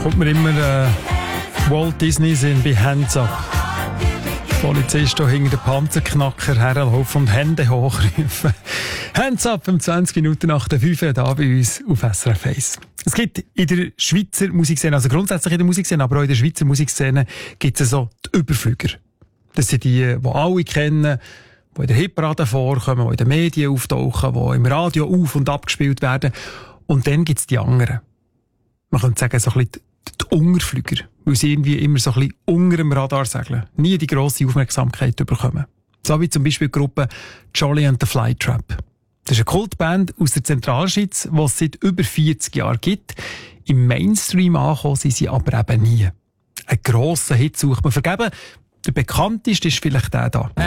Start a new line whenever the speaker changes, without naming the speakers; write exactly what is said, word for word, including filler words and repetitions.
kommt mir immer äh, Walt Disney Sinn bei Hands Up. Die Polizisten hinter den Panzerknacker herlaufen und Hände hochrufen. Hands Up um zwanzig Minuten nach der fünf Uhr da bei uns auf S R F eins. Es gibt in der Schweizer Musikszene, also grundsätzlich in der Musikszene, aber auch in der Schweizer Musikszene gibt es so die Überflüger. Das sind die, die alle kennen, die in der Hitparade vorkommen, die in den Medien auftauchen, die im Radio auf- und abgespielt werden. Und dann gibt es die anderen. Man könnte sagen, so ein bisschen die Unterflüger, weil sie irgendwie immer so ein bisschen unter dem Radar segeln, nie die grosse Aufmerksamkeit bekommen. So wie zum Beispiel die Gruppe Jolly and the Flytrap. Das ist eine Kultband aus der Zentralschweiz, die es seit über vierzig Jahren gibt. Im Mainstream angekommen sind sie aber eben nie. Einen grossen Hit sucht man vergeben. Der bekannteste ist vielleicht der da.